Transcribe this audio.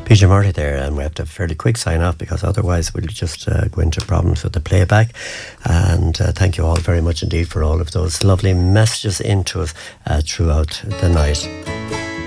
PJ Murray there, and we have to have a fairly quick sign off because otherwise we'll just go into problems with the playback. And thank you all very much indeed for all of those lovely messages into us throughout the night.